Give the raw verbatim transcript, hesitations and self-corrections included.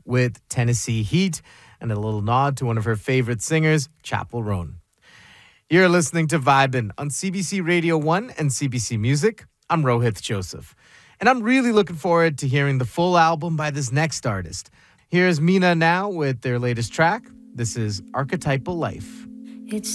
with Tennessee Heat and a little nod to one of her favorite singers, Chappell Roan. You're listening to Vibin' on C B C Radio one and C B C Music. I'm Rohith Joseph. And I'm really looking forward to hearing the full album by this next artist. Here's Mina now with their latest track. This is Archetypal Life. It's